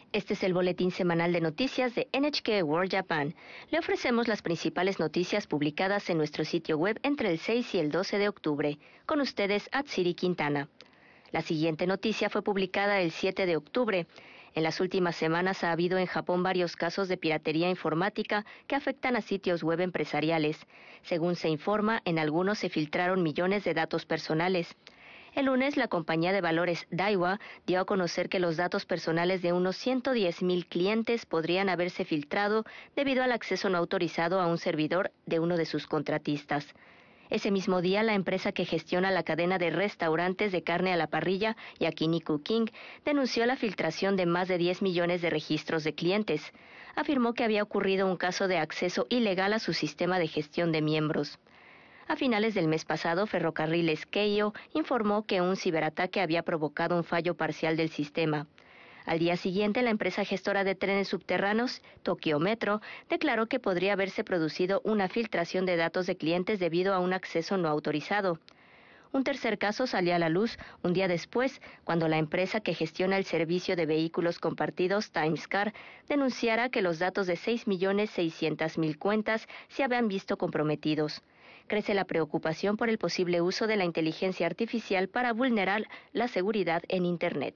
Este es el boletín semanal de noticias de NHK World Japan. Le ofrecemos las principales noticias publicadas en nuestro sitio web entre el 6 y el 12 de octubre. Con ustedes, Atsiri Quintana. La siguiente noticia fue publicada el 7 de octubre. En las últimas semanas ha habido en Japón varios casos de piratería informática que afectan a sitios web empresariales. Según se informa, en algunos se filtraron millones de datos personales. El lunes, la compañía de valores Daiwa dio a conocer que los datos personales de unos 110,000 clientes podrían haberse filtrado debido al acceso no autorizado a un servidor de uno de sus contratistas. Ese mismo día, la empresa que gestiona la cadena de restaurantes de carne a la parrilla, Yakiniku King, denunció la filtración de más de 10 millones de registros de clientes. Afirmó que había ocurrido un caso de acceso ilegal a su sistema de gestión de miembros. A finales del mes pasado, Ferrocarriles Keio informó que un ciberataque había provocado un fallo parcial del sistema. Al día siguiente, la empresa gestora de trenes subterráneos, Tokyo Metro, declaró que podría haberse producido una filtración de datos de clientes debido a un acceso no autorizado. Un tercer caso salió a la luz un día después, cuando la empresa que gestiona el servicio de vehículos compartidos Timescar denunciara que los datos de 6,600,000 cuentas se habían visto comprometidos. Crece la preocupación por el posible uso de la inteligencia artificial para vulnerar la seguridad en Internet.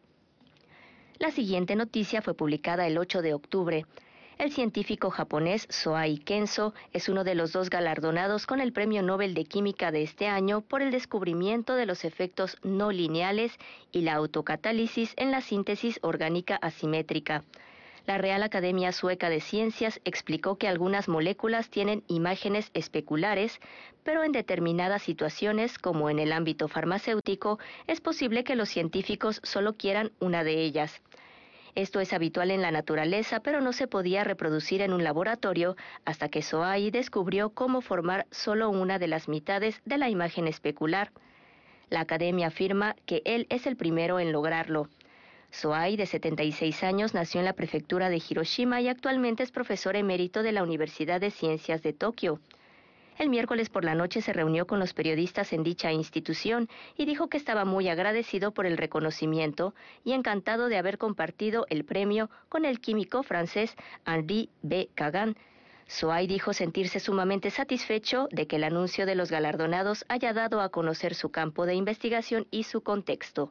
La siguiente noticia fue publicada el 8 de octubre. El científico japonés Soai Kenzo es uno de los dos galardonados con el Premio Nobel de Química de este año por el descubrimiento de los efectos no lineales y la autocatálisis en la síntesis orgánica asimétrica. La Real Academia Sueca de Ciencias explicó que algunas moléculas tienen imágenes especulares, pero en determinadas situaciones, como en el ámbito farmacéutico, es posible que los científicos solo quieran una de ellas. Esto es habitual en la naturaleza, pero no se podía reproducir en un laboratorio hasta que Soai descubrió cómo formar solo una de las mitades de la imagen especular. La academia afirma que él es el primero en lograrlo. Soai, de 76 años, nació en la prefectura de Hiroshima y actualmente es profesor emérito de la Universidad de Ciencias de Tokio. El miércoles por la noche se reunió con los periodistas en dicha institución y dijo que estaba muy agradecido por el reconocimiento y encantado de haber compartido el premio con el químico francés Henri B. Kagan. Soai dijo sentirse sumamente satisfecho de que el anuncio de los galardonados haya dado a conocer su campo de investigación y su contexto.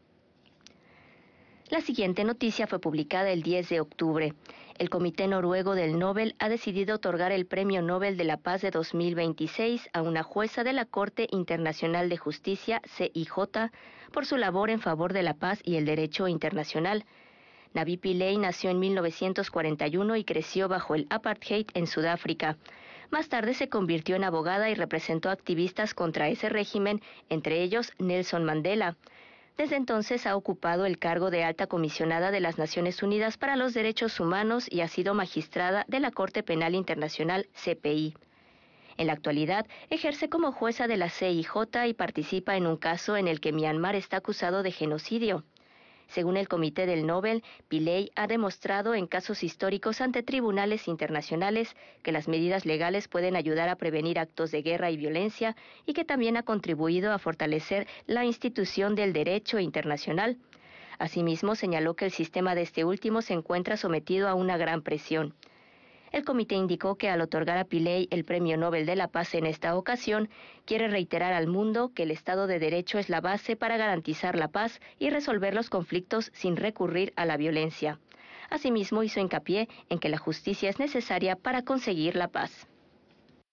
La siguiente noticia fue publicada el 10 de octubre. El Comité Noruego del Nobel ha decidido otorgar el Premio Nobel de la Paz de 2026 a una jueza de la Corte Internacional de Justicia, CIJ, por su labor en favor de la paz y el derecho internacional. Navi Pillay nació en 1941 y creció bajo el apartheid en Sudáfrica. Más tarde se convirtió en abogada y representó a activistas contra ese régimen, entre ellos Nelson Mandela. Desde entonces ha ocupado el cargo de alta comisionada de las Naciones Unidas para los Derechos Humanos y ha sido magistrada de la Corte Penal Internacional, CPI. En la actualidad, ejerce como jueza de la CIJ y participa en un caso en el que Myanmar está acusado de genocidio. Según el Comité del Nobel, Pillay ha demostrado en casos históricos ante tribunales internacionales que las medidas legales pueden ayudar a prevenir actos de guerra y violencia y que también ha contribuido a fortalecer la institución del derecho internacional. Asimismo, señaló que el sistema de este último se encuentra sometido a una gran presión. El comité indicó que al otorgar a Pillay el Premio Nobel de la Paz en esta ocasión, quiere reiterar al mundo que el Estado de Derecho es la base para garantizar la paz y resolver los conflictos sin recurrir a la violencia. Asimismo, hizo hincapié en que la justicia es necesaria para conseguir la paz.